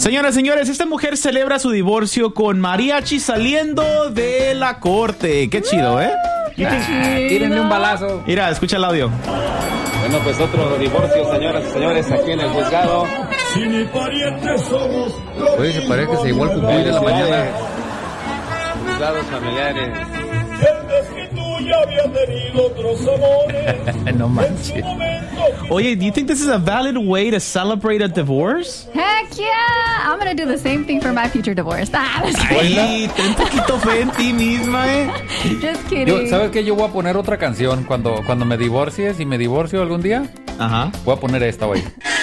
Señoras, señores, esta mujer celebra su divorcio con mariachi saliendo de la corte. Qué chido, ¿eh? Tírenle un balazo. Mira, escucha el audio. Bueno, pues otro divorcio, señoras y señores, aquí en el juzgado. Oye, se parece que se igual cucuy de la mañana. Juzgados familiares. No manches. Oye, do you think this is a valid way to celebrate a divorce? Heck yeah! I'm gonna do the same thing for my future divorce. Ay, ten un poquito fe en ti misma, Just kidding. ¿Sabes qué? Yo voy a poner otra canción cuando me divorcies y me divorcio algún día. Ajá. Voy a poner esta, güey.